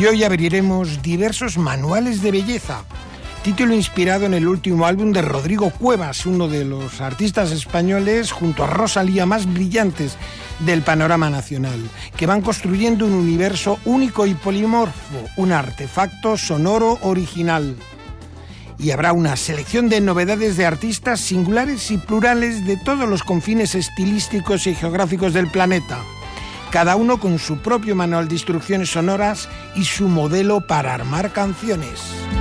Y hoy abriremos diversos manuales de belleza, título inspirado en el último álbum de Rodrigo Cuevas, uno de los artistas españoles junto a Rosalía más brillantes del panorama nacional, que van construyendo un universo único y polimorfo, un artefacto sonoro original. Y habrá una selección de novedades de artistas singulares y plurales de todos los confines estilísticos y geográficos del planeta, cada uno con su propio manual de instrucciones sonoras y su modelo para armar canciones.